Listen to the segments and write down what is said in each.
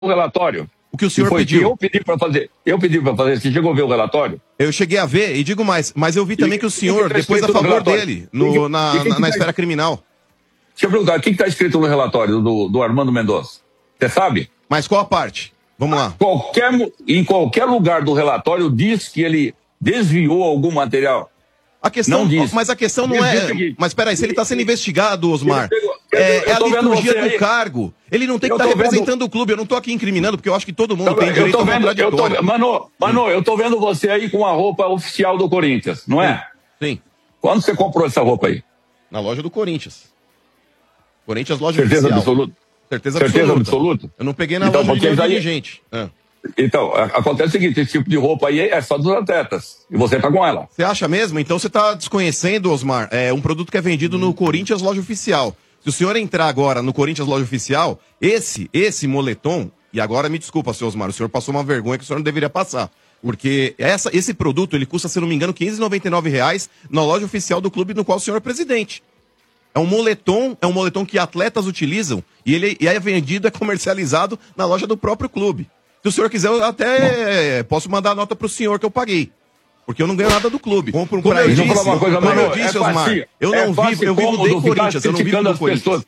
o relatório. O que o senhor pediu? Eu pedi para fazer. Você chegou a ver o relatório? Eu cheguei a ver, e digo mais, mas eu vi também que o senhor, depois a favor dele, na esfera criminal. Deixa eu perguntar, o que está escrito no relatório do Armando Mendonça? Você sabe? Mas qual a parte? Vamos lá. Em qualquer lugar do relatório diz que ele desviou algum material. A questão, mas a questão não é... Mas peraí, se ele está sendo investigado, Osmar, é a liturgia do cargo. Ele não tem que estar representando o clube. Eu não estou aqui incriminando, porque eu acho que todo mundo tem direito a contraditório. Mano, eu tô vendo você aí com a roupa oficial do Corinthians, não é? Sim. Quando você comprou essa roupa aí? Na loja do Corinthians. Corinthians, loja Certeza oficial. Absoluta? Certeza absoluta. Eu não peguei na loja de nenhum dirigente. Então, acontece o seguinte, esse tipo de roupa aí é só dos atletas. E você tá com ela. Você acha mesmo? Então você tá desconhecendo, Osmar, um produto que é vendido no Corinthians Loja Oficial. Se o senhor entrar agora no Corinthians Loja Oficial, esse moletom, e agora me desculpa, seu Osmar, o senhor passou uma vergonha que o senhor não deveria passar. Porque esse produto, ele custa, se não me engano, R$ 15,99 na loja oficial do clube no qual o senhor é presidente. É um moletom que atletas utilizam e ele é vendido, é comercializado na loja do próprio clube. Se o senhor quiser, eu até posso mandar a nota pro senhor que eu paguei. Porque eu não ganho nada do clube. Como eu disse, Osmar, eu vivo de Corinthians, eu não vivo do Corinthians.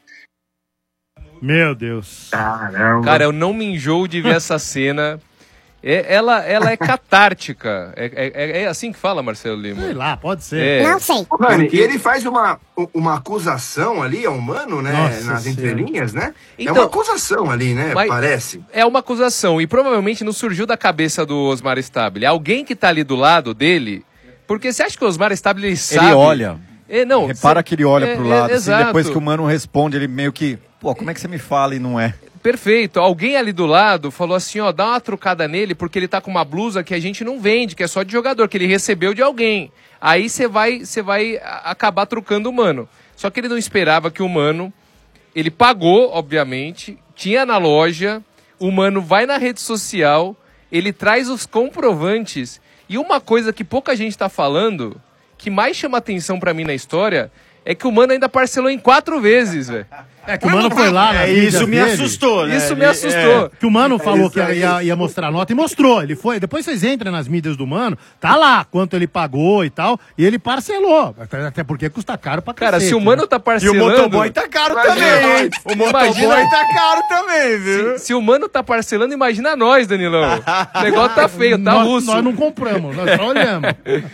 Meu Deus. Caramba. Cara, eu não me enjoo de ver essa cena. Ela é catártica. É assim que fala, Marcelo Lima? Sei lá, pode ser. Não sei. Rani, e ele faz uma acusação ali ao Mano, né? Nossa nas entrelinhas, né? Então, é uma acusação ali, né? Parece. É uma acusação. E provavelmente não surgiu da cabeça do Osmar Stabile. Alguém que tá ali do lado dele... Porque você acha que o Osmar Stabile ele sabe... Ele olha. Não, repara que ele olha pro lado. Assim, exato. Depois que o Mano responde, ele meio que... Pô, como é que você me fala e não é? Perfeito. Alguém ali do lado falou assim, ó, dá uma trucada nele porque ele tá com uma blusa que a gente não vende, que é só de jogador, que ele recebeu de alguém. Aí você vai acabar trucando o Mano. Só que ele não esperava que o Mano, ele pagou, obviamente, tinha na loja, o Mano vai na rede social, ele traz os comprovantes, e uma coisa que pouca gente tá falando, que mais chama atenção pra mim na história, é que o Mano ainda parcelou em 4 vezes, velho. É que o Mano foi lá na isso me assustou, né? Isso me assustou. Que o Mano falou que ia mostrar a nota e mostrou. Ele foi. Depois vocês entram nas mídias do Mano, tá lá quanto ele pagou e tal, e ele parcelou. Até porque custa caro pra cacete. Cara, se o Mano tá parcelando... E o motoboy tá caro também, hein? O motoboy tá caro também, viu? Se o Mano tá parcelando, imagina nós, Danilão. O negócio tá feio, tá russo. Nós não compramos, nós só olhamos.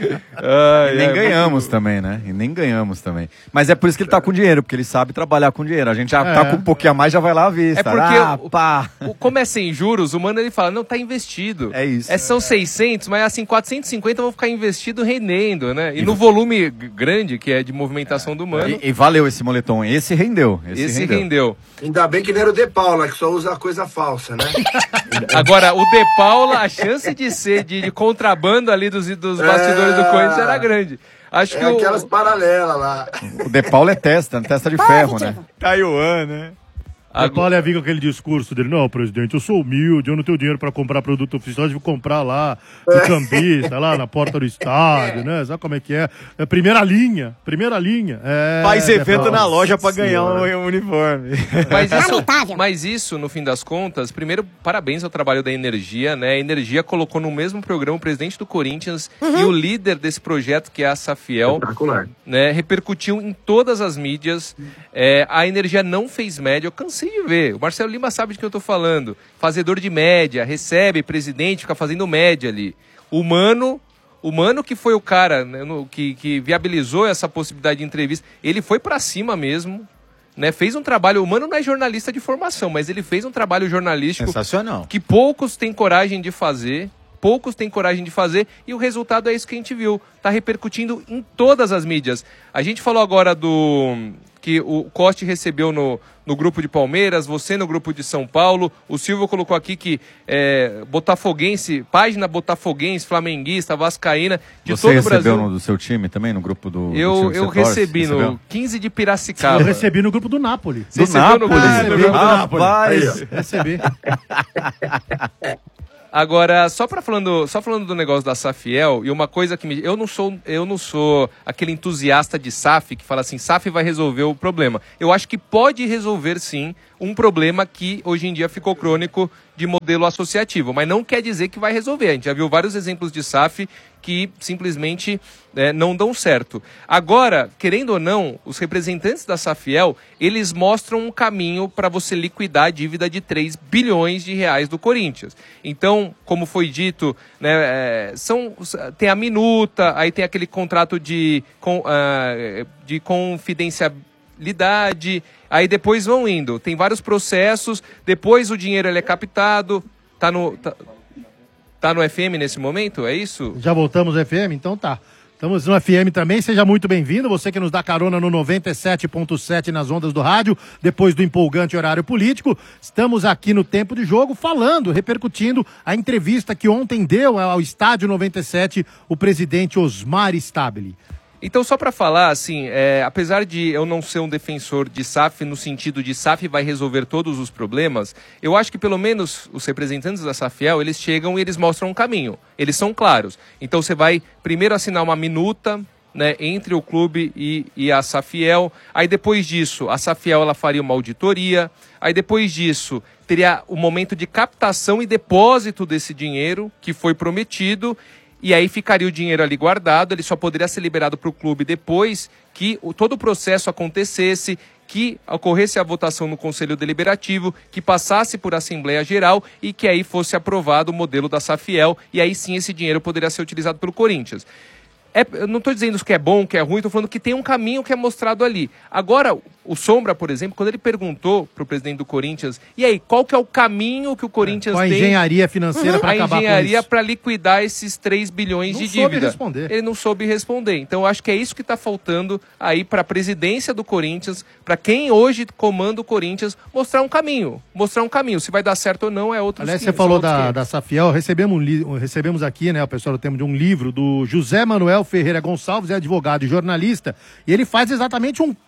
E nem ganhamos também, né? E nem ganhamos também. Mas é por isso que ele tá com dinheiro, porque ele sabe trabalhar com dinheiro. A gente já tá com um pouquinho a mais, já vai lá à vista. É porque, como é sem juros, o Mano ele fala, não, tá investido. É isso. São 600, mas assim, 450 vão ficar investido rendendo, né? E no volume grande, que é de movimentação do Mano. E valeu esse moletom, esse rendeu. Esse rendeu. Ainda bem que não era o De Paula, que só usa coisa falsa, né? Agora, o De Paula, a chance de ser de contrabando ali dos bastidores do Corinthians era grande. Acho que aquelas paralelas lá. O De Paula é testa de ferro, né? Taiwan, né? O De Paula ia vir com aquele discurso dele, não, presidente, eu sou humilde, eu não tenho dinheiro pra comprar produto oficial, eu vou comprar lá, no cambista, lá na porta do estádio, né? Sabe como é que é? É primeira linha. Faz evento na loja pra ganhar um uniforme. Mas isso, no fim das contas, primeiro, parabéns ao trabalho da Energia, né? A Energia colocou no mesmo programa o presidente do Corinthians e o líder desse projeto, que é a Safiel. Espetacular. Né? Repercutiu em todas as mídias. A Energia não fez média, eu cansei de ver. O Marcelo Lima sabe de que eu tô falando. Fazedor de média, recebe presidente, fica fazendo média ali. O Mano que foi o cara, né, que viabilizou essa possibilidade de entrevista, ele foi pra cima mesmo, né? Fez um trabalho. O Mano não é jornalista de formação, mas ele fez um trabalho jornalístico sensacional, que poucos têm coragem de fazer. E o resultado é isso que a gente viu. Tá repercutindo em todas as mídias. A gente falou agora que o Coste recebeu no grupo de Palmeiras, você no grupo de São Paulo, o Silvio colocou aqui que botafoguense, página botafoguense, flamenguista, vascaína, de você todo o Brasil. Você recebeu do seu time também, no grupo do Eu recebi no 15 de Piracicaba. Eu recebi no grupo do Napoli. Você recebeu no grupo do Napoli? Rapaz, recebi. Agora, só falando do negócio da Safiel, e uma coisa que eu não sou aquele entusiasta de SAF que fala assim, SAF vai resolver o problema. Eu acho que pode resolver sim um problema que hoje em dia ficou crônico de modelo associativo, mas não quer dizer que vai resolver. A gente já viu vários exemplos de SAF que simplesmente não dão certo. Agora, querendo ou não, os representantes da Safiel, eles mostram um caminho para você liquidar a dívida de 3 bilhões de reais do Corinthians. Então, como foi dito, né, tem a minuta, aí tem aquele contrato de confidencialidade, aí depois vão indo. Tem vários processos, depois o dinheiro ele é captado, tá no FM nesse momento, é isso? Já voltamos ao FM? Então tá. Estamos no FM também, seja muito bem-vindo, você que nos dá carona no 97.7 nas ondas do rádio, depois do empolgante horário político. Estamos aqui no Tempo de Jogo falando, repercutindo a entrevista que ontem deu ao Estádio 97 o presidente Osmar Stabile. Então, só para falar, assim, apesar de eu não ser um defensor de SAF, no sentido de SAF vai resolver todos os problemas, eu acho que pelo menos os representantes da Safiel, eles chegam e eles mostram um caminho. Eles são claros. Então, você vai primeiro assinar uma minuta, né, entre o clube e a Safiel. Aí, depois disso, a Safiel ela faria uma auditoria. Aí, depois disso, teria o momento de captação e depósito desse dinheiro que foi prometido. E aí ficaria o dinheiro ali guardado, ele só poderia ser liberado para o clube depois que todo o processo acontecesse, que ocorresse a votação no Conselho Deliberativo, que passasse por Assembleia Geral e que aí fosse aprovado o modelo da Safiel, e aí sim esse dinheiro poderia ser utilizado pelo Corinthians. Eu não estou dizendo que é bom, que é ruim, estou falando que tem um caminho que é mostrado ali. Agora, o Sombra, por exemplo, quando ele perguntou para o presidente do Corinthians, e aí, qual que é o caminho que o Corinthians tem? Com a engenharia financeira para acabar com isso. A engenharia para liquidar esses 3 bilhões de dívida. Não soube responder. Ele não soube responder. Então, eu acho que é isso que está faltando aí para a presidência do Corinthians, para quem hoje comanda o Corinthians, mostrar um caminho. Mostrar um caminho. Se vai dar certo ou não é outro. Aliás, você falou da Safiel, recebemos aqui, né, o pessoal do Tempo de um livro do José Manuel Ferreira Gonçalves, é advogado e jornalista, e ele faz exatamente um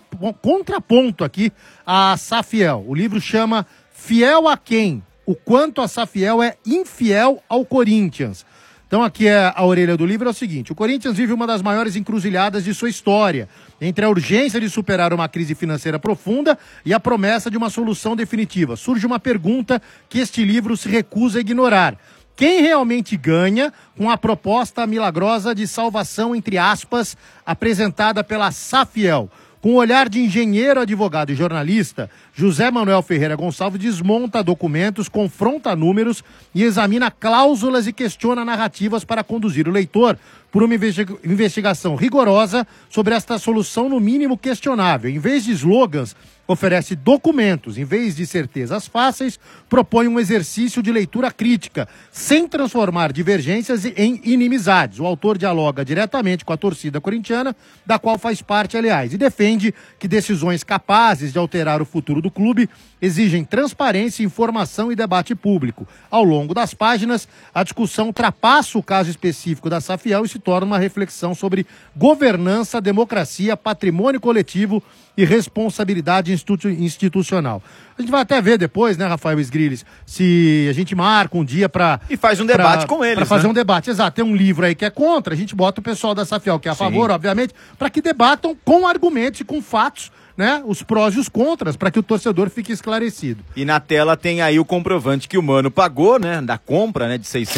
contraponto aqui à Safiel. O livro chama Fiel a Quem? O quanto a Safiel é infiel ao Corinthians. Então aqui é a orelha do livro, é o seguinte: o Corinthians vive uma das maiores encruzilhadas de sua história, entre a urgência de superar uma crise financeira profunda e a promessa de uma solução definitiva. Surge uma pergunta que este livro se recusa a ignorar. Quem realmente ganha com a proposta milagrosa de salvação, entre aspas, apresentada pela Safiel? Com o olhar de engenheiro, advogado e jornalista, José Manuel Ferreira Gonçalves desmonta documentos, confronta números e examina cláusulas e questiona narrativas para conduzir o leitor por uma investigação rigorosa sobre esta solução no mínimo questionável. Em vez de slogans, oferece documentos. Em vez de certezas fáceis, propõe um exercício de leitura crítica, sem transformar divergências em inimizades. O autor dialoga diretamente com a torcida corintiana, da qual faz parte, aliás, e defende que decisões capazes de alterar o futuro do clube exigem transparência, informação e debate público. Ao longo das páginas, a discussão ultrapassa o caso específico da Safiel e se torna uma reflexão sobre governança, democracia, patrimônio coletivo e responsabilidade institucional. A gente vai até ver depois, né, Rafael Sgrilles, se a gente marca um dia para... E faz um debate com eles, para fazer um debate, exato. Tem um livro aí que é contra, a gente bota o pessoal da Safiel que é a favor, obviamente, para que debatam com argumentos e com fatos, né, os prós e os contras, para que o torcedor fique esclarecido. E na tela tem aí o comprovante que o Mano pagou, né, da compra, né, de R$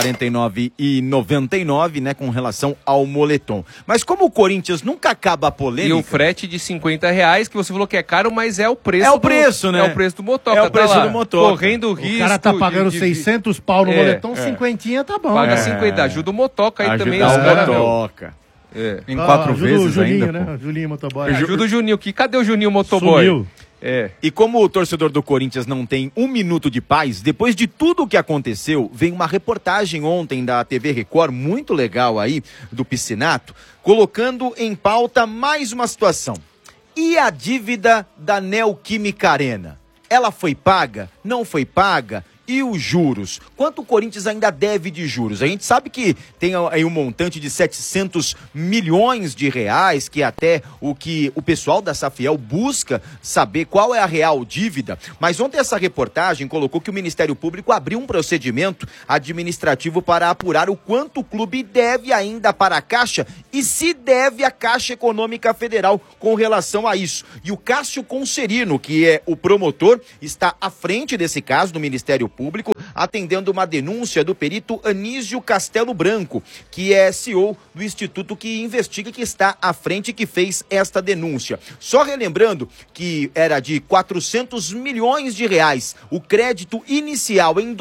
649,99, né, com relação ao moletom. Mas como o Corinthians nunca acaba a polêmica... E o frete de R$50, que você falou que é caro, mas é o preço. É o preço, né? É o preço do motoca. É o preço do motoca. Correndo risco. O cara tá pagando 600 pau no moletom, 50 tá bom. Paga 50, ajuda o motoca aí ajuda também. Ajuda o motoca. Em 4 vezes o Juninho, ainda, né? O Juninho Motoboy. Ajuda o Juninho. Cadê o Juninho Motoboy? Sumiu. E como o torcedor do Corinthians não tem um minuto de paz, depois de tudo o que aconteceu, veio uma reportagem ontem da TV Record, muito legal aí, do Piscinato, colocando em pauta mais uma situação. E a dívida da Neoquímica Arena? Ela foi paga? Não foi paga? E os juros? Quanto o Corinthians ainda deve de juros? A gente sabe que tem aí um montante de 700 milhões de reais, que é até o que o pessoal da Safiel busca saber qual é a real dívida. Mas ontem essa reportagem colocou que o Ministério Público abriu um procedimento administrativo para apurar o quanto o clube deve ainda para a Caixa e se deve à Caixa Econômica Federal com relação a isso. E o Cássio Concerino, que é o promotor, está à frente desse caso do Ministério Público, atendendo uma denúncia do perito Anísio Castelo Branco, que é CEO do instituto que investiga, que está à frente, que fez esta denúncia. Só relembrando que era de 400 milhões de reais o crédito inicial em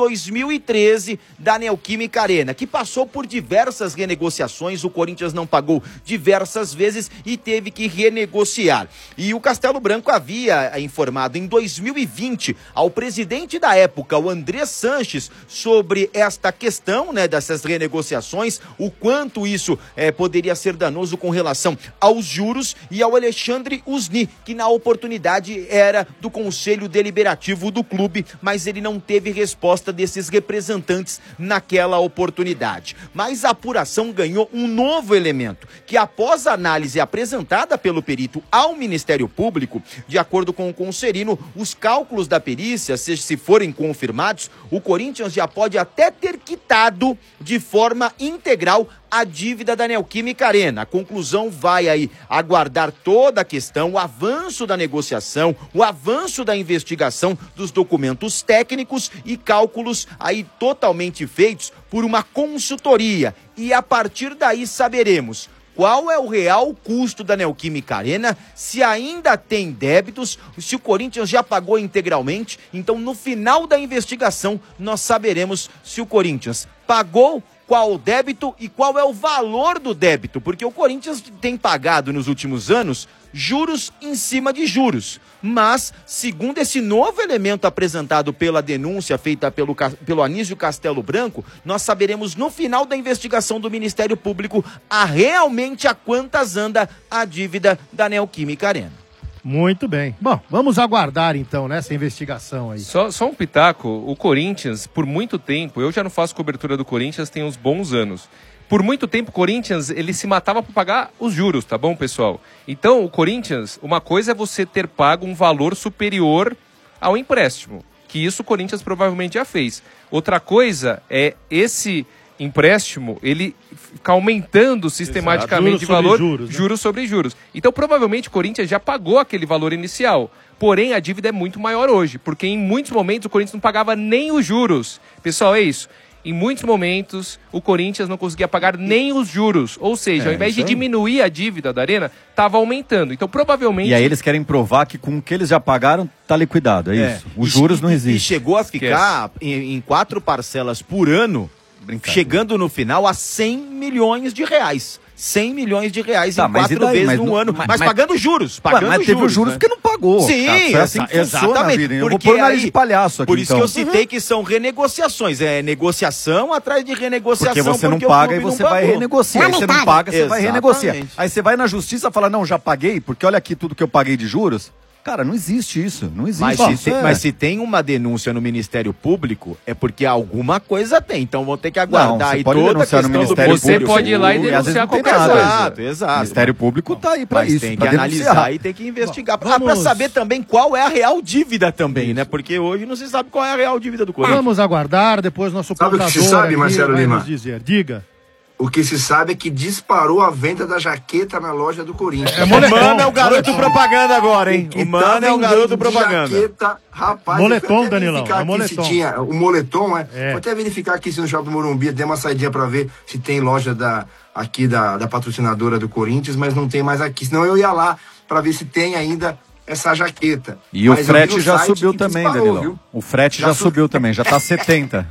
2013 da Neoquímica Arena, que passou por diversas renegociações, o Corinthians não pagou diversas vezes e teve que renegociar. E o Castelo Branco havia informado em 2020 ao presidente da época, o André Sanches, sobre esta questão, né, dessas renegociações, o quanto isso poderia ser danoso com relação aos juros, e ao Alexandre Usni, que na oportunidade era do Conselho Deliberativo do clube, mas ele não teve resposta desses representantes naquela oportunidade. Mas a apuração ganhou um novo elemento, que após a análise apresentada pelo perito ao Ministério Público, de acordo com o Concerino, os cálculos da perícia, se forem confirmados, o Corinthians já pode até ter quitado de forma integral a dívida da Neoquímica Arena. A conclusão vai aí aguardar toda a questão, o avanço da negociação, o avanço da investigação dos documentos técnicos e cálculos aí totalmente feitos por uma consultoria. E a partir daí saberemos qual é o real custo da Neoquímica Arena, se ainda tem débitos, se o Corinthians já pagou integralmente. Então, no final da investigação, nós saberemos se o Corinthians pagou, qual o débito e qual é o valor do débito, porque o Corinthians tem pagado nos últimos anos juros em cima de juros. Mas, segundo esse novo elemento apresentado pela denúncia feita pelo Anísio Castelo Branco, nós saberemos no final da investigação do Ministério Público realmente a quantas anda a dívida da Neoquímica Arena. Muito bem. Bom, vamos aguardar então nessa investigação aí. Só um pitaco, o Corinthians, por muito tempo, eu já não faço cobertura do Corinthians tem uns bons anos. Por muito tempo, o Corinthians, ele se matava para pagar os juros, tá bom, pessoal? Então, o Corinthians, uma coisa é você ter pago um valor superior ao empréstimo, que isso o Corinthians provavelmente já fez. Outra coisa é esse empréstimo, ele fica aumentando sistematicamente de valor, juros sobre juros. Então, provavelmente, o Corinthians já pagou aquele valor inicial. Porém, a dívida é muito maior hoje, porque em muitos momentos o Corinthians não pagava nem os juros. Pessoal, é isso. Em muitos momentos, o Corinthians não conseguia pagar nem os juros. Ou seja, ao invés de diminuir a dívida da Arena, estava aumentando. Então, provavelmente... E aí eles querem provar que com o que eles já pagaram, tá liquidado, é isso. Os juros não existem. E chegou a ficar em 4 parcelas por ano, chegando no final a 100 milhões de reais. 100 milhões de reais em 4 vezes no ano, mas pagando juros. Mas teve os juros porque não pagou. Sim, foi assim que exatamente. Eu vou pôr o nariz de palhaço aqui, por isso que eu citei que são renegociações. É negociação atrás de renegociação. Porque você não paga e você vai renegociar. Aí você não paga, você vai renegociar. Aí você vai na justiça e fala, não, já paguei, porque olha aqui tudo que eu paguei de juros. Cara, não existe isso, não existe. Mas se tem uma denúncia no Ministério Público, é porque alguma coisa tem. Então vão ter que aguardar aí toda a questão no Ministério Você pode ir lá e denunciar qualquer coisa. Exato. O Ministério Público tá aí pra isso. Tem que analisar e tem que investigar. Pra saber também qual é a real dívida também, né? Porque hoje não se sabe qual é a real dívida do Corinthians. Vamos aguardar, depois nosso Sabe o que se sabe, Marcelo Lima? nos dizer. Diga. O que se sabe é que disparou a venda da jaqueta na loja do Corinthians. O Mano é o garoto propaganda agora, hein? O Mano é o garoto propaganda. Jaqueta, rapaz, moletom, Danilão. É moletom. O moletom, Vou até verificar aqui se no Shopping Morumbi deu uma saidinha pra ver se tem loja da patrocinadora do Corinthians, mas não tem mais aqui. Senão eu ia lá pra ver se tem ainda essa jaqueta. E mas o frete já subiu também, Danilão. Viu? O frete já subiu também, já tá 70.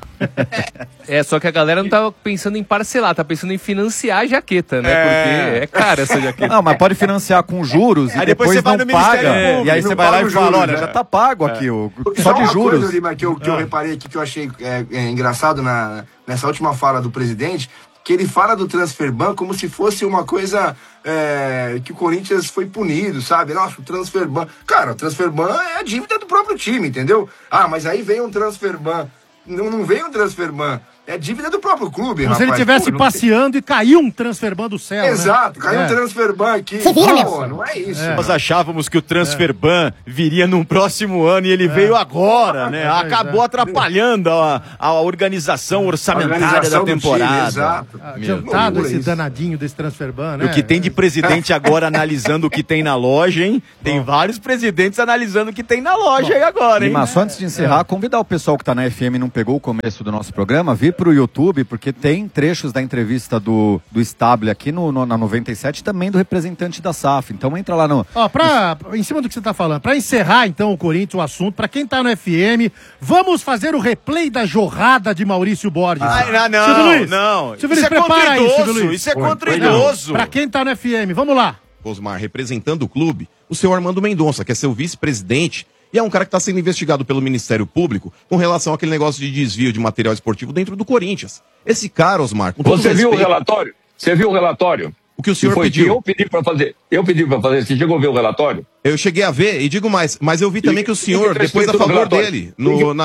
Só que a galera não tá pensando em parcelar, tá pensando em financiar a jaqueta, né? Porque é cara essa jaqueta. Não, mas pode financiar com juros e depois não paga. E aí você vai lá e fala, olha, já tá pago aqui, só de juros. Coisa, Lima, que eu reparei aqui, que eu achei engraçado nessa última fala do presidente, que ele fala do Transferban como se fosse uma coisa que o Corinthians foi punido, sabe? Nossa, o Transferban... Cara, o Transferban é a dívida do próprio time, entendeu? Ah, mas aí vem um Transferban. Não vem um Transferban é dívida do próprio clube, Como se ele estivesse passeando e caiu um transferban do céu. Exato, né? caiu um transferban aqui. Não é isso. Nós achávamos que o transferban viria num próximo ano e ele veio agora, né? Acabou atrapalhando a organização orçamentária da temporada. Exato. Adiantado esse danadinho desse transferban, né? O que tem de presidente agora analisando o que tem na loja, hein? Tem vários presidentes analisando o que tem na loja aí agora, hein? Mas só antes de encerrar, convidar o pessoal que tá na FM e não pegou o começo do nosso programa, vir pro YouTube, porque tem trechos da entrevista do Stable aqui na 97 também do representante da SAF. Então entra lá no... Em cima do que você tá falando, pra encerrar então o Corinthians, o assunto, pra quem tá no FM, vamos fazer o replay da jorrada de Maurício Borges. Silvio Luiz, isso é contra isso é contra idoso. Pra quem tá no FM, vamos lá. Osmar, representando o clube, o senhor Armando Mendonça, que é seu vice-presidente, e é um cara que está sendo investigado pelo Ministério Público com relação àquele negócio de desvio de material esportivo dentro do Corinthians. Esse cara, Osmar... Você viu o relatório? Você viu o relatório? O que o senhor foi pediu? Eu pedi para fazer. Você chegou a ver o relatório? Eu cheguei a ver, e digo mais, mas eu vi também que o senhor depois a favor dele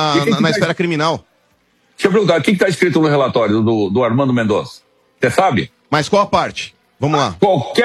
na esfera criminal. Deixa eu perguntar, o que está escrito no relatório do Armando Mendonça? Você sabe? Mas qual a parte? Vamos lá.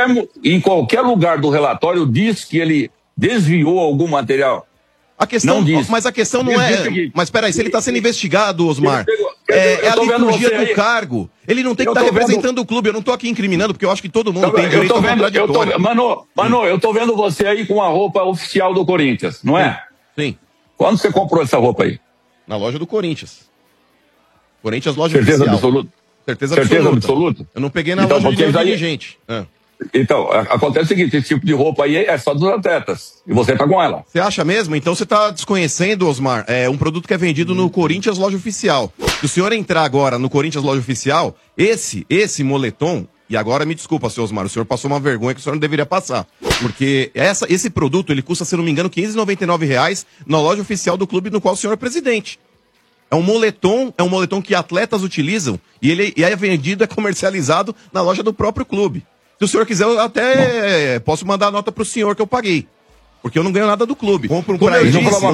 Em qualquer lugar do relatório diz que ele desviou algum material. A questão, não diz. Mas a questão não é... Mas peraí, se ele está sendo investigado, Osmar, é a liturgia do cargo. Ele não tem que estar representando o clube. Eu não estou aqui incriminando, porque eu acho que todo mundo tem direito a contraditório. Mano, eu tô vendo você aí com a roupa oficial do Corinthians, não é? Sim. Quando você comprou essa roupa aí? Na loja do Corinthians. Corinthians, loja Certeza oficial. Absoluta? Certeza absoluta? Eu não peguei na loja de nenhum dirigente. Então, acontece o seguinte, esse tipo de roupa aí é só dos atletas. E você tá com ela. Você acha mesmo? Então você tá desconhecendo, Osmar, um produto que é vendido no Corinthians Loja Oficial. Se o senhor entrar agora no Corinthians Loja Oficial, esse moletom, e agora me desculpa, seu Osmar, o senhor passou uma vergonha que o senhor não deveria passar. Porque esse produto, ele custa, se não me engano, R$ 599 na loja oficial do clube no qual o senhor é presidente. É um moletom que atletas utilizam e ele é vendido, é comercializado na loja do próprio clube. Se o senhor quiser, eu até posso mandar a nota pro senhor que eu paguei. Porque eu não ganho nada do clube. Como eu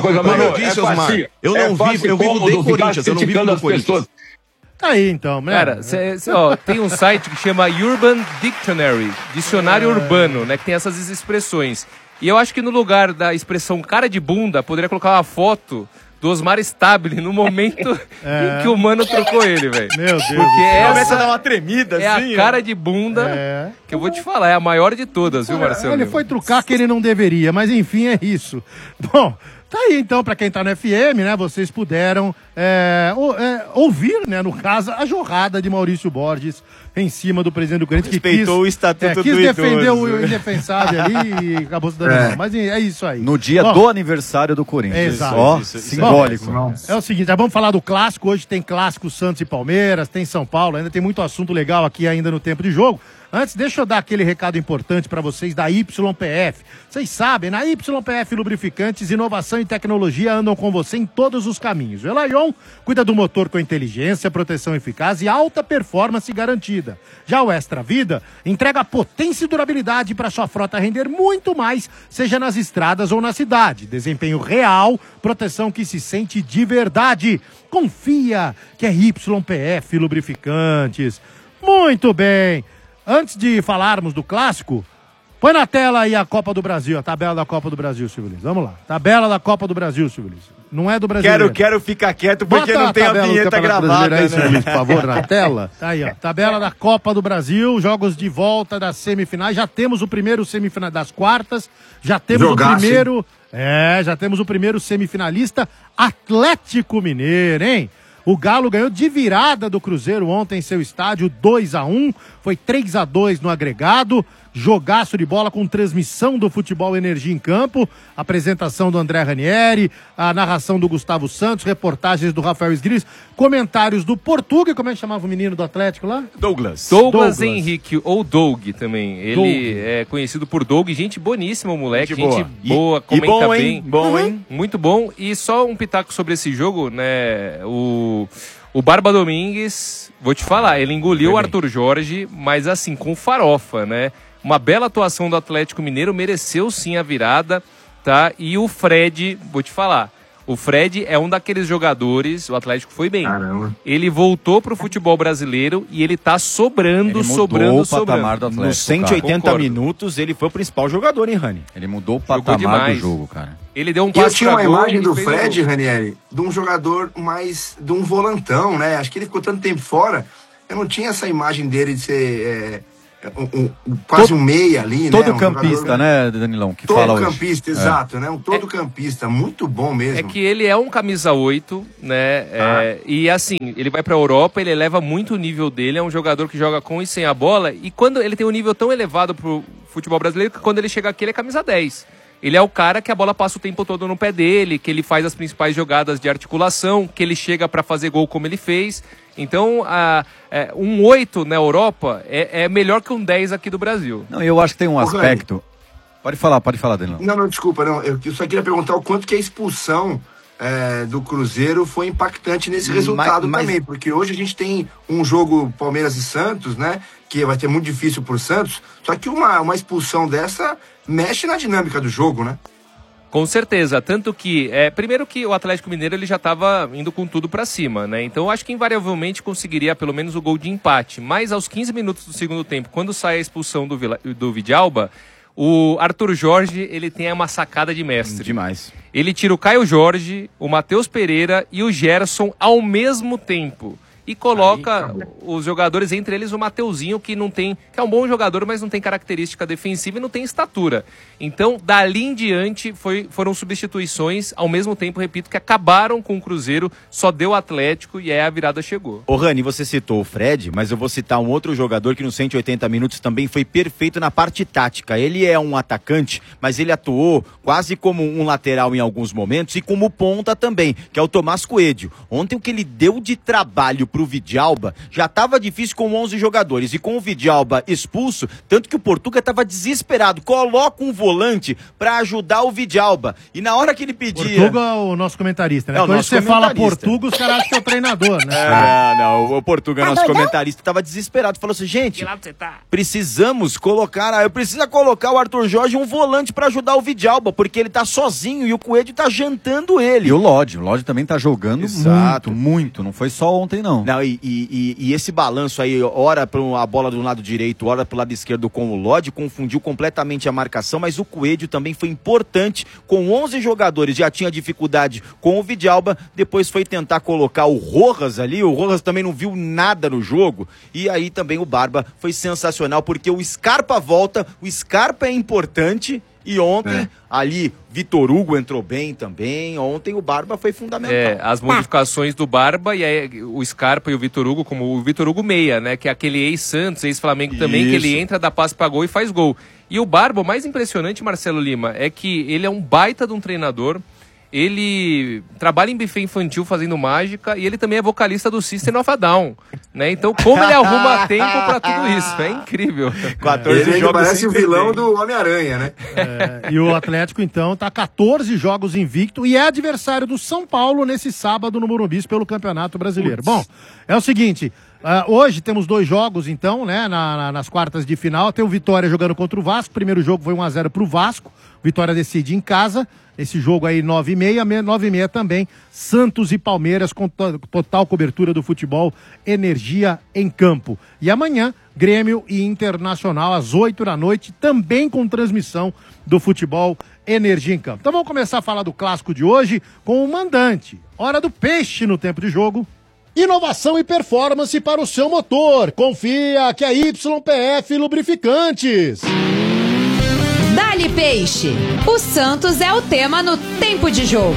disse, Osmar, eu vivo de Corinthians, eu não vivo do Corinthians. Tá aí então, né? Cara, tem um site que chama Urban Dictionary, dicionário urbano, né? Que tem essas expressões. E eu acho que no lugar da expressão cara de bunda, poderia colocar uma foto do Osmar Stable no momento em que o mano trocou ele, velho. Meu Deus. Porque começa a dar uma tremida, assim. É a cara de bunda que eu vou te falar, é a maior de todas, viu, Marcelo? Ele foi trucar que ele não deveria, mas enfim, é isso. Bom, tá aí então, pra quem tá no FM, né, vocês puderam ouvir, né, no caso, a jorrada de Maurício Borges em cima do presidente do Corinthians, que respeitou o estatuto quis do defender idoso. o indefensável ali e acabou se dando mal. Mas é isso aí. No dia do aniversário do Corinthians. Exato. Ó, Isso simbólico. É o seguinte, vamos falar do clássico. Hoje tem clássico Santos e Palmeiras, tem São Paulo, ainda tem muito assunto legal aqui ainda no tempo de jogo. Antes, deixa eu dar aquele recado importante para vocês da YPF. Vocês sabem, na YPF Lubrificantes, inovação e tecnologia andam com você em todos os caminhos. O Elayon cuida do motor com inteligência, proteção eficaz e alta performance garantida. Já o Extra Vida entrega potência e durabilidade para sua frota render muito mais, seja nas estradas ou na cidade. Desempenho real, proteção que se sente de verdade. Confia que é YPF Lubrificantes. Muito bem. Antes de falarmos do clássico, põe na tela aí a Copa do Brasil, a tabela da Copa do Brasil, Silvio Luiz. Vamos lá. Tabela da Copa do Brasil, Silvio Luiz. Não é do brasileiro. Quero ficar quieto porque não tem a vinheta gravada, aí, Silvio Luiz, por favor, na tela. Tá aí, ó. Tabela da Copa do Brasil, jogos de volta das semifinais. Já temos o primeiro semifinal das quartas. Já temos o primeiro... já temos o primeiro semifinalista, Atlético Mineiro, hein? O Galo ganhou de virada do Cruzeiro ontem em seu estádio, 2-1. Foi 3-2 no agregado. Jogaço de bola com transmissão do Futebol Energia em campo. Apresentação do André Ranieri, a narração do Gustavo Santos, reportagens do Rafael Esgris, comentários do Portuga. Como é que chamava o menino do Atlético lá? Douglas Henrique, ou Doug também. Ele é conhecido por Doug. Gente boníssima, o moleque. Gente boa, comenta bom, bem. Hein? Bom, hein? Muito bom. E só um pitaco sobre esse jogo, né? O Barba Domingues, vou te falar, ele engoliu o Arthur Jorge, mas assim, com farofa, né? Uma bela atuação do Atlético Mineiro, mereceu sim a virada, tá? E o Fred, vou te falar, O Fred é um daqueles jogadores, o Atlético foi bem. Caramba. Ele voltou pro futebol brasileiro e ele tá sobrando. Nos 180 minutos, ele foi o principal jogador, hein, Rani? Ele mudou o patamar do jogo, cara. Ele deu um Eu passe tinha uma pra gol, imagem ele do fez Fred, o gol. Ranieri, de um jogador mais, de um volantão, né? Acho que ele ficou tanto tempo fora, eu não tinha essa imagem dele de ser quase um meia ali, todo né? Um campista, jogador, né, Danilão? Que todo fala hoje. campista, exato, né? Um todo campista, muito bom mesmo. É que ele é um camisa 8, né? E assim, ele vai pra Europa, ele eleva muito o nível dele, é um jogador que joga com e sem a bola, e quando ele tem um nível tão elevado pro futebol brasileiro, que quando ele chega aqui, ele é camisa 10. Ele é o cara que a bola passa o tempo todo no pé dele, que ele faz as principais jogadas de articulação, que ele chega pra fazer gol como ele fez. Então, um 8 na Europa é melhor que um 10 aqui do Brasil. Não, eu acho que tem um aspecto... Pode falar, Danilão. Não, desculpa, não. Eu só queria perguntar o quanto que a expulsão do Cruzeiro foi impactante nesse resultado também, porque hoje a gente tem um jogo Palmeiras e Santos, né, que vai ser muito difícil pro Santos, só que uma expulsão dessa mexe na dinâmica do jogo, né? Com certeza, tanto que, primeiro que o Atlético Mineiro ele já estava indo com tudo para cima, né? Então eu acho que invariavelmente conseguiria pelo menos o gol de empate, mas aos 15 minutos do segundo tempo, quando sai a expulsão do Vidalba, o Arthur Jorge, ele tem uma sacada de mestre. Demais. Ele tira o Caio Jorge, o Matheus Pereira e o Gerson ao mesmo tempo. E coloca os jogadores, entre eles o Mateuzinho, que é um bom jogador, mas não tem característica defensiva e não tem estatura. Então, dali em diante, foram substituições, ao mesmo tempo, repito, que acabaram com o Cruzeiro, só deu o Atlético e aí a virada chegou. Ô Rani, você citou o Fred, mas eu vou citar um outro jogador que nos 180 minutos também foi perfeito na parte tática. Ele é um atacante, mas ele atuou quase como um lateral em alguns momentos e como ponta também, que é o Tomás Coelho. Ontem o que ele deu de trabalho pro Vidalba, já estava difícil com 11 jogadores e com o Vidalba expulso, tanto que o Portuga estava desesperado, coloca um volante para ajudar o Vidalba, e na hora que ele pedia... Portuga é o nosso comentarista, né? Quando você fala Portuga, os caras acham que é o treinador, né? Não, o Portuga, nosso comentarista, estava desesperado, falou assim, gente, precisamos colocar, eu preciso colocar o Arthur Jorge um volante para ajudar o Vidalba, porque ele tá sozinho e o Coelho tá jantando ele. E o Lodge também tá jogando muito, não foi só ontem não. Não, e esse balanço aí, ora para a bola do lado direito, ora para o lado esquerdo com o Lodge, confundiu completamente a marcação, mas o Coelho também foi importante, com 11 jogadores, já tinha dificuldade com o Vidalba, depois foi tentar colocar o Rojas ali, o Rojas também não viu nada no jogo, e aí também o Barba foi sensacional, porque o Scarpa volta, o Scarpa é importante, e ontem, ali, Vitor Hugo entrou bem também. Ontem o Barba foi fundamental. As modificações do Barba e aí, o Scarpa e o Vitor Hugo, como o Vitor Hugo meia, né? Que é aquele ex-Santos, ex-Flamengo também, que ele entra, dá passe pra gol e faz gol. E o Barba, o mais impressionante, Marcelo Lima, é que ele é um baita de um treinador. Ele trabalha em buffet infantil fazendo mágica e ele também é vocalista do System of a Down, né? Então, como ele arruma tempo pra tudo isso? É incrível. 14 ele jogos parece o vilão do Homem-Aranha, né? E o Atlético, então, tá 14 jogos invicto e é adversário do São Paulo nesse sábado no Morumbi pelo Campeonato Brasileiro. Bom, é o seguinte... hoje temos 2 jogos, então, né, nas quartas de final. Tem o Vitória jogando contra o Vasco. O primeiro jogo foi 1-0 pro Vasco. Vitória decide em casa. Esse jogo aí, 9h30, 9h30 também. Santos e Palmeiras com total cobertura do futebol, energia em campo. E amanhã, Grêmio e Internacional às 8 da noite, também com transmissão do futebol, energia em campo. Então vamos começar a falar do clássico de hoje com o mandante. Hora do peixe no tempo de jogo. Inovação e performance para o seu motor. Confia que é YPF Lubrificantes. Dali Peixe. O Santos é o tema no tempo de jogo.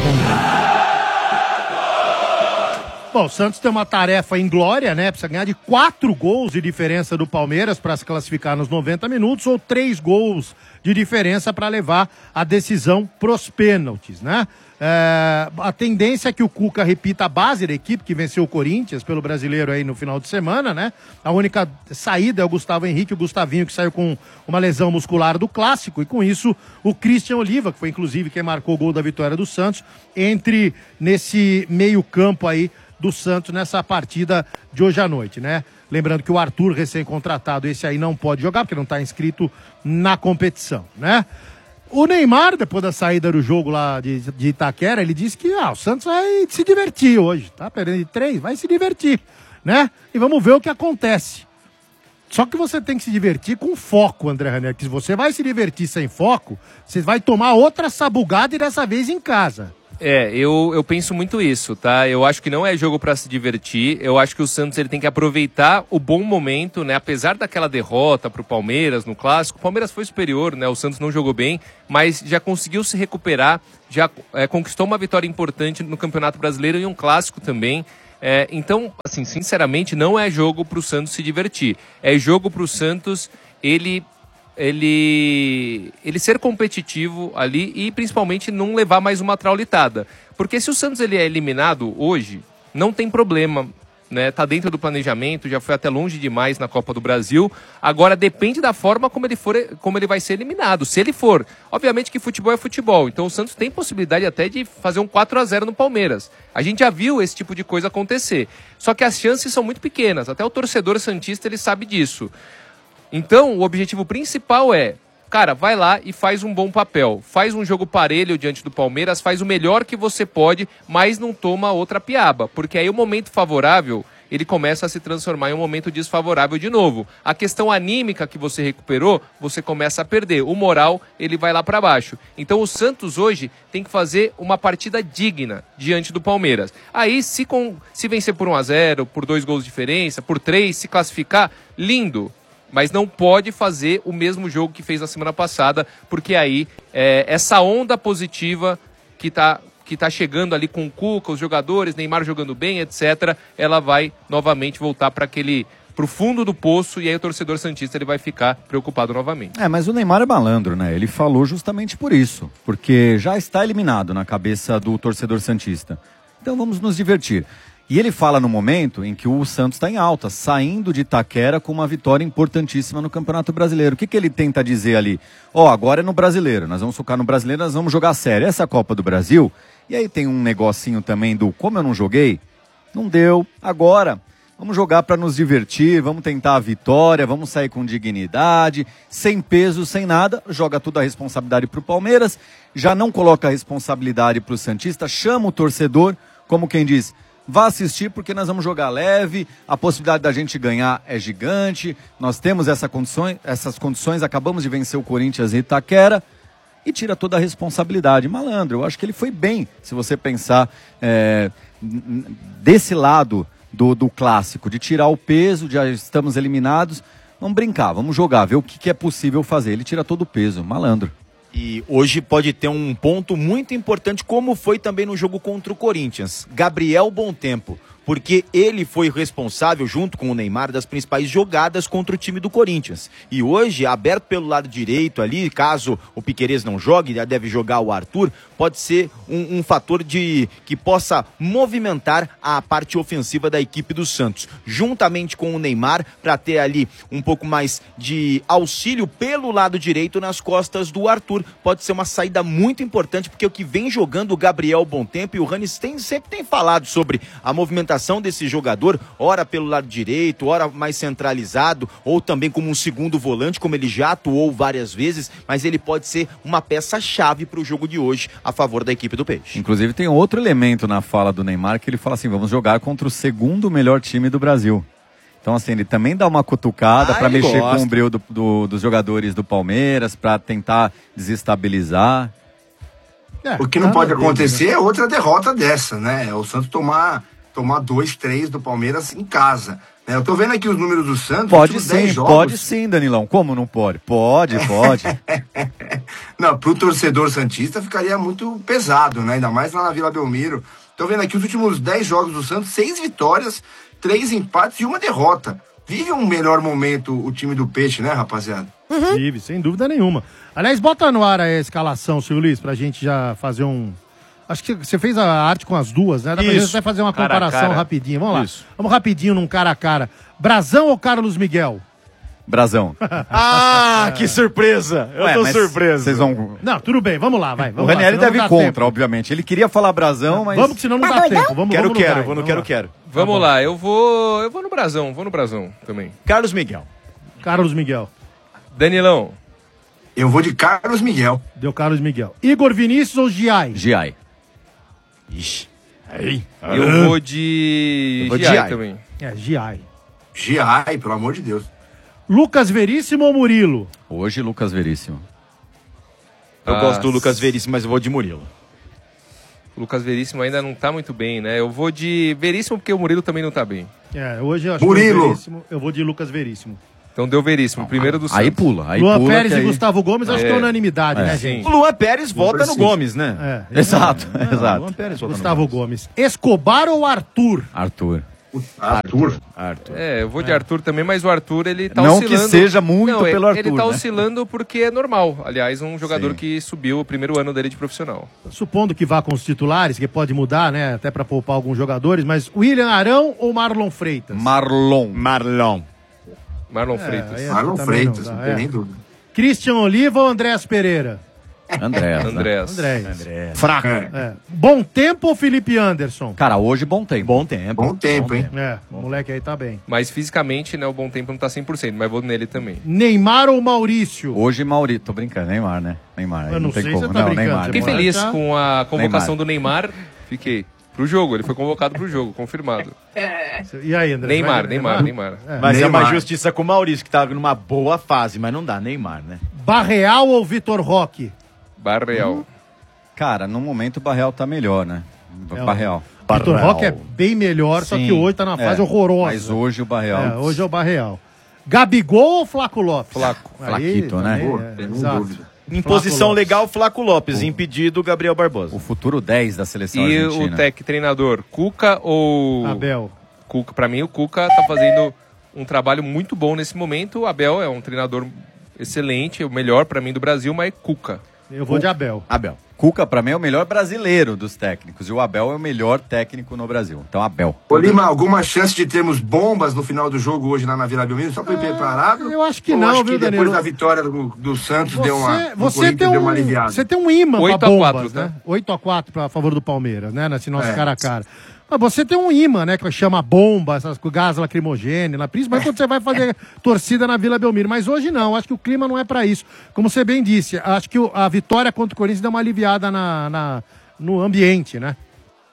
Bom, o Santos tem uma tarefa inglória, né? Precisa ganhar de 4 gols de diferença do Palmeiras para se classificar nos 90 minutos ou 3 gols de diferença para levar a decisão pros pênaltis, né? A tendência é que o Cuca repita a base da equipe que venceu o Corinthians pelo Brasileiro aí no final de semana, né? A única saída é o Gustavo Henrique, o Gustavinho, que saiu com uma lesão muscular do Clássico, e com isso o Christian Oliva, que foi inclusive quem marcou o gol da vitória do Santos, entre nesse meio campo aí do Santos nessa partida de hoje à noite, né? Lembrando que o Arthur, recém-contratado, esse aí não pode jogar, porque não está inscrito na competição, né? O Neymar, depois da saída do jogo lá de Itaquera, ele disse que o Santos vai se divertir hoje, tá? Perdendo de 3, vai se divertir, né? E vamos ver o que acontece. Só que você tem que se divertir com foco, André Ranieri, que se você vai se divertir sem foco, você vai tomar outra sabugada e dessa vez em casa. Eu penso muito isso, tá? Eu acho que não é jogo pra se divertir. Eu acho que o Santos ele tem que aproveitar o bom momento, né? Apesar daquela derrota pro Palmeiras no Clássico, o Palmeiras foi superior, né? O Santos não jogou bem, mas já conseguiu se recuperar, já conquistou uma vitória importante no Campeonato Brasileiro e um Clássico também. Então, assim, sinceramente, não é jogo pro Santos se divertir. É jogo pro Santos ele ser competitivo ali e principalmente não levar mais uma traulitada. Porque se o Santos ele é eliminado hoje, não tem problema, né? Tá dentro do planejamento, já foi até longe demais na Copa do Brasil. Agora depende da forma como ele vai ser eliminado. Se ele for, obviamente que futebol é futebol, então o Santos tem possibilidade até de fazer um 4-0 no Palmeiras. A gente já viu esse tipo de coisa acontecer. Só que as chances são muito pequenas, até o torcedor santista ele sabe disso. Então, o objetivo principal cara, vai lá e faz um bom papel. Faz um jogo parelho diante do Palmeiras, faz o melhor que você pode, mas não toma outra piaba. Porque aí o momento favorável, ele começa a se transformar em um momento desfavorável de novo. A questão anímica que você recuperou, você começa a perder. O moral, ele vai lá para baixo. Então, o Santos hoje tem que fazer uma partida digna diante do Palmeiras. Aí, se vencer por 1-0, por 2 gols de diferença, por 3, se classificar, lindo. Mas não pode fazer o mesmo jogo que fez na semana passada, porque aí essa onda positiva que tá chegando ali com o Cuca, os jogadores, Neymar jogando bem, etc., ela vai novamente voltar pro fundo do poço e aí o torcedor santista ele vai ficar preocupado novamente. Mas o Neymar é malandro, né? Ele falou justamente por isso, porque já está eliminado na cabeça do torcedor santista. Então vamos nos divertir. E ele fala no momento em que o Santos está em alta, saindo de Itaquera com uma vitória importantíssima no Campeonato Brasileiro. O que ele tenta dizer ali? Agora é no Brasileiro, nós vamos focar no Brasileiro, nós vamos jogar sério. Essa é a Copa do Brasil. E aí tem um negocinho também do como eu não joguei, não deu, agora vamos jogar para nos divertir, vamos tentar a vitória, vamos sair com dignidade, sem peso, sem nada, joga toda a responsabilidade para o Palmeiras, já não coloca a responsabilidade para o Santista, chama o torcedor, como quem diz... Vá assistir porque nós vamos jogar leve, a possibilidade da gente ganhar é gigante, nós temos essas condições, acabamos de vencer o Corinthians em Itaquera e tira toda a responsabilidade. Malandro, eu acho que ele foi bem, se você pensar desse lado do clássico, de tirar o peso, já estamos eliminados, vamos brincar, vamos jogar, ver o que é possível fazer. Ele tira todo o peso, malandro. E hoje pode ter um ponto muito importante, como foi também no jogo contra o Corinthians. Gabriel Bontempo, porque ele foi responsável, junto com o Neymar, das principais jogadas contra o time do Corinthians. E hoje, aberto pelo lado direito ali, caso o Piquerez não jogue, já deve jogar o Arthur, pode ser um fator que possa movimentar a parte ofensiva da equipe do Santos, juntamente com o Neymar, para ter ali um pouco mais de auxílio pelo lado direito nas costas do Arthur. Pode ser uma saída muito importante, porque o que vem jogando o Gabriel Bontempo, e o Ranes sempre tem falado sobre a movimentação desse jogador, ora pelo lado direito, ora mais centralizado, ou também como um segundo volante, como ele já atuou várias vezes, mas ele pode ser uma peça-chave para o jogo de hoje a favor da equipe do Peixe. Inclusive tem outro elemento na fala do Neymar, que ele fala assim, vamos jogar contra o segundo melhor time do Brasil. Então assim, ele também dá uma cutucada para mexer com o brilho dos jogadores do Palmeiras, para tentar desestabilizar. O que não pode acontecer é outra derrota dessa, né? É o Santos tomar 2, 3 do Palmeiras em casa. Eu tô vendo aqui os números do Santos. Pode sim, Danilão. Como não pode? Pode. Não, pro torcedor santista ficaria muito pesado, né? Ainda mais lá na Vila Belmiro. Tô vendo aqui os últimos 10 jogos do Santos, 6 vitórias, 3 empates e 1 derrota. Vive um melhor momento o time do Peixe, né, rapaziada? Vive, sem dúvida nenhuma. Aliás, bota no ar a escalação, Silvio Luiz, pra gente já fazer um... Acho que você fez a arte com as duas, né? Dá pra gente até fazer uma comparação rapidinho. Vamos lá. Vamos rapidinho num cara a cara. Brazão ou Carlos Miguel? Brazão. Que surpresa! Eu tô surpreso. Vocês vão... Não, tudo bem, vamos lá, vai. O Ranieri deve ir contra, obviamente. Ele queria falar Brazão, mas... Vamos, que senão não dá tempo. Vamos Quero. Vamos lá, eu vou no Brazão também. Carlos Miguel. Carlos Miguel. Danilão. Eu vou de Carlos Miguel. Deu Carlos Miguel. Igor Vinícius ou Giai? Giai. Ixi. Eu vou de Giai também. Giai. Giai, pelo amor de Deus. Lucas Veríssimo ou Murilo? Hoje, Lucas Veríssimo. Eu gosto do Lucas Veríssimo, mas eu vou de Murilo. O Lucas Veríssimo ainda não tá muito bem, né? Eu vou de Veríssimo porque o Murilo também não tá bem. Hoje eu acho Murilo. que Veríssimo, eu vou de Lucas Veríssimo. Então deu Veríssimo, primeiro do Santos. Aí pula. Luan Pérez e Gustavo Gomes, acho que é unanimidade, né, gente? O Luan Pérez vota no Gomes, né? Exato, exato. Luan Pérez, Gustavo Gomes. Escobar ou Arthur? Arthur. Eu vou de Arthur também, mas o Arthur, ele tá não oscilando. Não que seja muito pelo Arthur, ele tá né? oscilando porque é normal. Aliás, um jogador que subiu o primeiro ano dele de profissional. Supondo que vá com os titulares, que pode mudar, né? Até pra poupar alguns jogadores, mas William Arão ou Marlon Freitas? Marlon Freitas. Marlon Freitas, não tem nem dúvida. Christian Oliva ou Andréas Pereira? Andréas. Fraco. Bom tempo ou Felipe Anderson? Cara, hoje bom tempo. Bom tempo, hein? O moleque aí tá bem. Mas fisicamente, né, o bom tempo não tá 100%, mas vou nele também. Neymar ou Maurício? Hoje Maurício, tô brincando, Neymar, né? Neymar, eu não tem sei como. se você tá brincando. Neymar. Fiquei feliz com a convocação do Neymar, fiquei. Pro jogo, ele foi convocado pro jogo, confirmado. E aí, André? Neymar. Mas Neymar. é uma justiça com o Maurício, que tá numa boa fase, mas não dá, Neymar, né? Barreal ou Vitor Roque? Barreal. Cara, no momento o Barreal tá melhor, né? Barreal. Vitor Roque é bem melhor, só que hoje tá na fase horrorosa. Mas hoje o Barreal. Hoje é o Barreal. Gabigol ou Flaco Lopes? Flaquito, né? Exato. Em posição legal, Flaco Lopes. Impedido, Gabriel Barbosa. O futuro 10 da seleção e argentina. O treinador, Cuca ou... Abel. Cuca. Pra mim, o Cuca tá fazendo um trabalho muito bom nesse momento. O Abel é um treinador excelente, o melhor pra mim do Brasil, mas Cuca. Eu vou de Abel. Cuca, pra mim, é o melhor brasileiro dos técnicos. E o Abel é o melhor técnico no Brasil. Então, Abel. Ô, Lima, alguma chance de termos bombas no final do jogo hoje lá na Vila Belmiro? Só pra ir preparado? Eu acho que Ou não, acho viu, que Danilo? depois da vitória do Santos deu uma uma aliviada. Você tem um imã pra 8 a 4, bombas, tá? né? 8-4 a favor do Palmeiras, né? Nesse nosso cara a cara. Mas você tem um imã, né? Que chama bomba, essas gás lacrimogêneo, principalmente quando você vai fazer torcida na Vila Belmiro. Mas hoje não, acho que o clima não é pra isso. Como você bem disse, acho que a vitória contra o Corinthians deu uma aliviada no ambiente, né?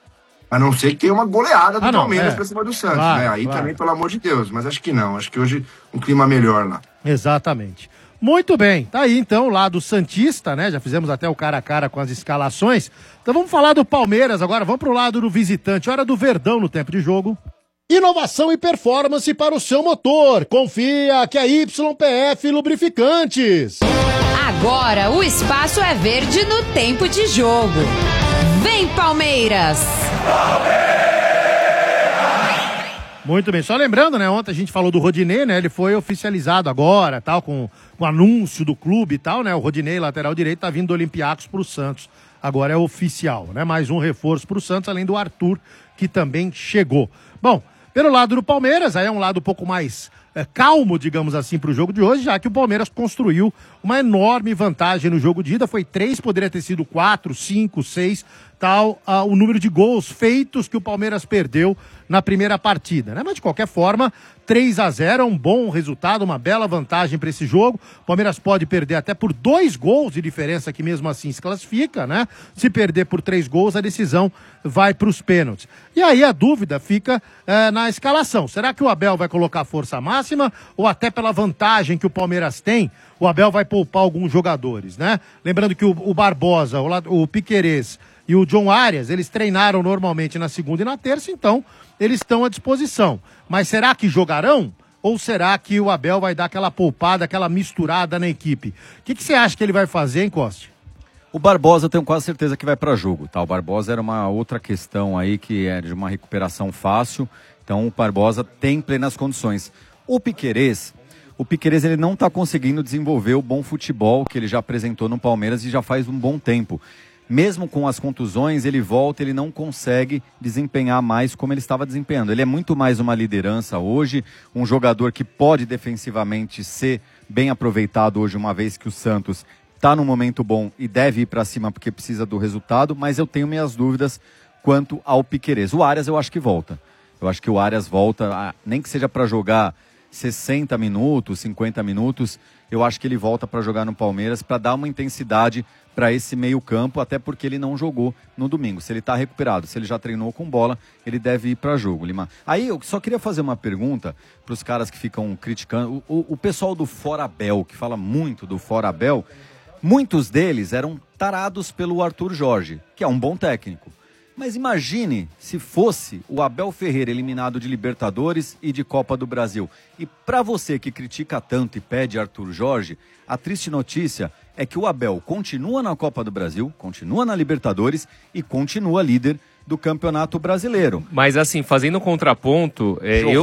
A não ser que tenha uma goleada do não, Palmeiras pra cima do Santos, Claro, né? Aí claro. também, pelo amor de Deus. Mas acho que não. Acho que hoje um clima melhor lá. Exatamente. Muito bem, tá aí então o lado santista, né? Já fizemos até o cara a cara com as escalações. Então vamos falar do Palmeiras agora, vamos pro lado do visitante. Hora do Verdão no tempo de jogo. Inovação e performance para o seu motor. Confia que é YPF Lubrificantes. Agora o espaço é verde no tempo de jogo. Vem, Palmeiras! Muito bem, só lembrando, né, ontem a gente falou do Rodinei, né, ele foi oficializado agora, tal, com o anúncio do clube e tal, né, o Rodinei, lateral direito, tá vindo do Olympiacos pro Santos, agora é oficial, né, mais um reforço pro Santos, além do Arthur, que também chegou. Bom, pelo lado do Palmeiras, aí é um lado um pouco mais calmo, digamos assim, pro jogo de hoje, já que o Palmeiras construiu uma enorme vantagem no jogo de ida, foi 3, poderia ter sido 4, 5, 6, tal, o número de gols feitos que o Palmeiras perdeu na primeira partida, né? Mas de qualquer forma, 3-0 é um bom resultado, uma bela vantagem para esse jogo. O Palmeiras pode perder até por 2 gols de diferença, que mesmo assim se classifica, né? Se perder por 3 gols, a decisão vai para os pênaltis. E aí a dúvida fica na escalação. Será que o Abel vai colocar força máxima ou até pela vantagem que o Palmeiras tem, o Abel vai poupar alguns jogadores, né? Lembrando que o Barbosa, o Piquerez e o John Arias, eles treinaram normalmente na segunda e na terça, então eles estão à disposição. Mas será que jogarão? Ou será que o Abel vai dar aquela poupada, aquela misturada na equipe? O que você acha que ele vai fazer, hein, Coste? O Barbosa eu tenho quase certeza que vai para jogo, tá? O Barbosa era uma outra questão aí que é de uma recuperação fácil, então o Barbosa tem plenas condições. O Piquerez ele não está conseguindo desenvolver o bom futebol que ele já apresentou no Palmeiras e já faz um bom tempo. Mesmo com as contusões, ele volta, ele não consegue desempenhar mais como ele estava desempenhando. Ele é muito mais uma liderança hoje, um jogador que pode defensivamente ser bem aproveitado hoje, uma vez que o Santos está num momento bom e deve ir para cima porque precisa do resultado, mas eu tenho minhas dúvidas quanto ao Piquerez. O Arias eu acho que volta. Eu acho que o Arias volta, nem que seja para jogar 60 minutos, 50 minutos, eu acho que ele volta para jogar no Palmeiras para dar uma intensidade para esse meio campo, até porque ele não jogou no domingo. Se ele está recuperado, se ele já treinou com bola, ele deve ir para jogo, Lima. Aí eu só queria fazer uma pergunta para os caras que ficam criticando. O pessoal do Fora Abel, que fala muito do Fora Abel, muitos deles eram tarados pelo Arthur Jorge, que é um bom técnico. Mas imagine se fosse o Abel Ferreira eliminado de Libertadores e de Copa do Brasil. E para você que critica tanto e pede Arthur Jorge, a triste notícia é que o Abel continua na Copa do Brasil, continua na Libertadores e continua líder do Campeonato Brasileiro. Mas assim, fazendo um contraponto,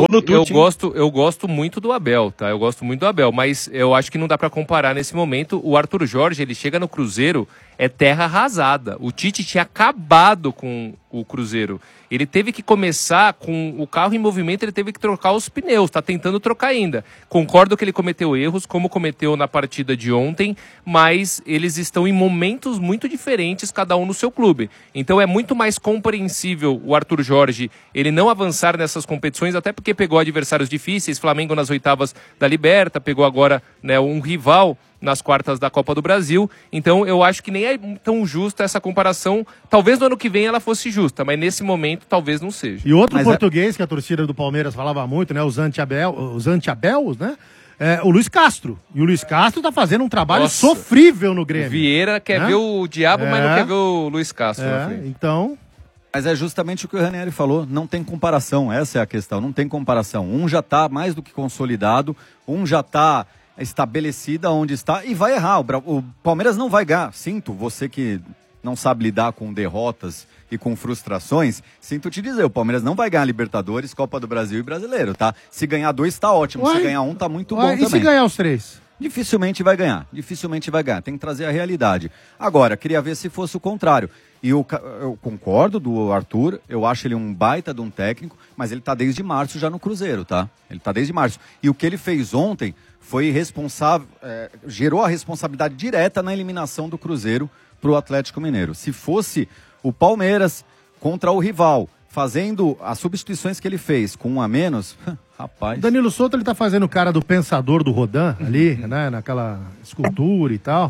eu gosto muito do Abel, tá? Eu gosto muito do Abel, mas eu acho que não dá pra comparar nesse momento. O Arthur Jorge, ele chega no Cruzeiro, é terra arrasada. O Tite tinha acabado com o Cruzeiro. Ele teve que começar com o carro em movimento, ele teve que trocar os pneus, tá tentando trocar ainda. Concordo que ele cometeu erros, como cometeu na partida de ontem, mas eles estão em momentos muito diferentes, cada um no seu clube. Então é muito mais compreensível o Arthur Jorge, ele não avançar nessas competições, até porque pegou adversários difíceis, Flamengo nas oitavas da Liberta, pegou agora, né, um rival nas quartas da Copa do Brasil, então eu acho que nem é tão justa essa comparação. Talvez no ano que vem ela fosse justa, mas nesse momento talvez não seja. E outro português que a torcida do Palmeiras falava muito, né, os anti-Abels, né, o Luiz Castro. E o Luiz Castro tá fazendo um trabalho sofrível no Grêmio. O Vieira quer ver o diabo, mas não quer ver o Luiz Castro. Então... Mas é justamente o que o Ranieri falou, não tem comparação, essa é a questão, não tem comparação. Um já tá mais do que consolidado, um já tá estabelecida onde está e vai errar. O Palmeiras não vai ganhar. Sinto, você que não sabe lidar com derrotas e com frustrações, sinto te dizer, o Palmeiras não vai ganhar Libertadores, Copa do Brasil e Brasileiro, tá? Se ganhar 2 tá ótimo, se ganhar 1 tá muito bom também. E se ganhar os 3? Dificilmente vai ganhar, tem que trazer a realidade. Agora, queria ver se fosse o contrário. E eu concordo do Arthur, eu acho ele um baita de um técnico, mas ele tá desde março já no Cruzeiro, tá? Ele tá desde março. E o que ele fez ontem foi responsável, gerou a responsabilidade direta na eliminação do Cruzeiro para o Atlético Mineiro. Se fosse o Palmeiras contra o rival, fazendo as substituições que ele fez com 1 a menos, rapaz... O Danilo Souto, ele tá fazendo o cara do pensador do Rodin ali, né, naquela escultura e tal.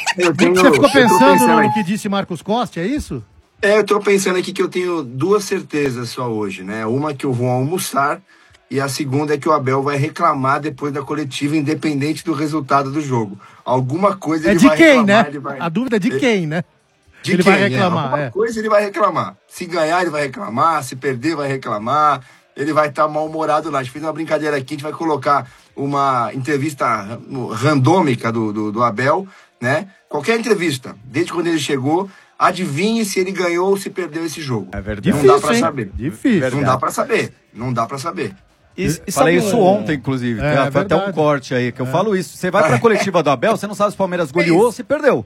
Você ficou pensando no que disse Marcos Costa, é isso? Eu tô pensando aqui que eu tenho 2 certezas só hoje, né? Uma que eu vou almoçar e a segunda é que o Abel vai reclamar depois da coletiva, independente do resultado do jogo. Alguma coisa ele vai reclamar. Né? Ele vai... A dúvida é de quem, né? De ele quem, vai reclamar. Alguma coisa ele vai reclamar. Se ganhar, ele vai reclamar. Se perder, vai reclamar. Ele vai estar mal-humorado lá. A gente fez uma brincadeira aqui, a gente vai colocar uma entrevista randômica do Abel, né? Qualquer entrevista, desde quando ele chegou, adivinhe se ele ganhou ou se perdeu esse jogo. É verdade. Não dá pra saber. Difícil. Não dá pra saber. Não dá pra saber. Falei isso ontem, inclusive. Foi até um corte aí, que eu falo isso. Você vai pra coletiva do Abel, você não sabe se o Palmeiras goleou ou se perdeu.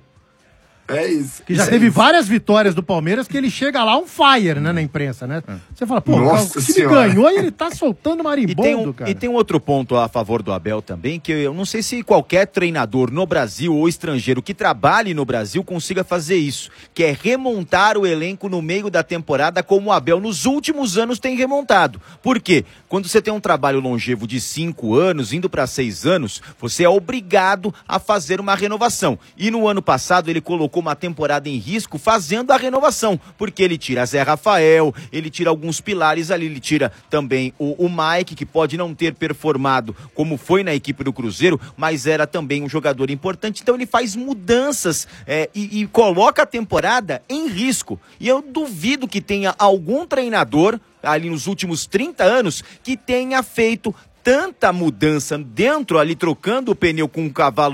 É isso. Que já teve várias vitórias do Palmeiras que ele chega lá on fire, né, na imprensa, né? Você fala, pô, o time ganhou e ele tá soltando marimbondo, cara. E tem um outro ponto a favor do Abel também, que eu não sei se qualquer treinador no Brasil ou estrangeiro que trabalhe no Brasil consiga fazer isso, que é remontar o elenco no meio da temporada como o Abel nos últimos anos tem remontado. Por quê? Quando você tem um trabalho longevo de 5 anos, indo para 6 anos, você é obrigado a fazer uma renovação. E no ano passado ele colocou uma temporada em risco fazendo a renovação, porque ele tira Zé Rafael, ele tira alguns pilares ali, ele tira também o Mike, que pode não ter performado como foi na equipe do Cruzeiro, mas era também um jogador importante, então ele faz mudanças e coloca a temporada em risco. E eu duvido que tenha algum treinador ali nos últimos 30 anos que tenha feito tanta mudança dentro ali, trocando o pneu com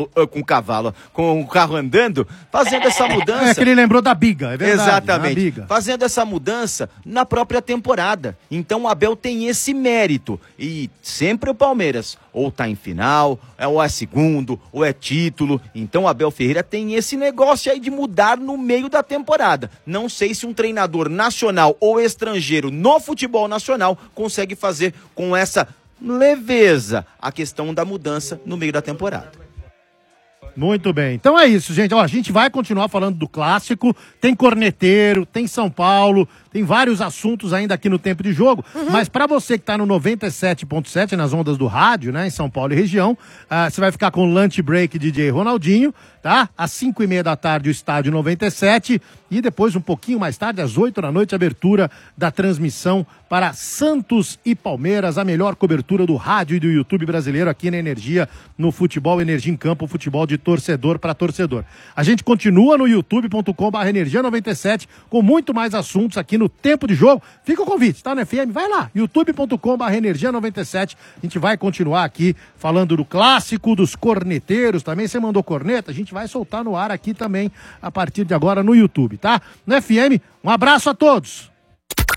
o carro andando, fazendo essa mudança. É que ele lembrou da biga, é verdade. Exatamente. Biga. Fazendo essa mudança na própria temporada. Então o Abel tem esse mérito. E sempre o Palmeiras, ou tá em final, ou é segundo, ou é título. Então o Abel Ferreira tem esse negócio aí de mudar no meio da temporada. Não sei se um treinador nacional ou estrangeiro no futebol nacional consegue fazer com essa leveza a questão da mudança no meio da temporada. Muito bem. Então é isso, gente. Ó, a gente vai continuar falando do clássico. Tem corneteiro, tem São Paulo, Tem vários assuntos ainda aqui no Tempo de Jogo, mas para você que tá no 97.7, nas ondas do rádio, né, em São Paulo e região, você vai ficar com o Lunch Break DJ Ronaldinho, tá? Às 5h30 da tarde, o Estádio 97, e depois, um pouquinho mais tarde, às 8 da noite, abertura da transmissão para Santos e Palmeiras, a melhor cobertura do rádio e do YouTube brasileiro aqui na Energia, no futebol Energia em Campo, futebol de torcedor para torcedor. A gente continua no youtube.com/energia97 com muito mais assuntos aqui no Tempo de Jogo. Fica o convite, tá, no FM? Vai lá, youtube.com/energia97. A gente vai continuar aqui falando do clássico, dos corneteiros também. Você mandou corneta? A gente vai soltar no ar aqui também a partir de agora no YouTube, tá? No FM, um abraço a todos.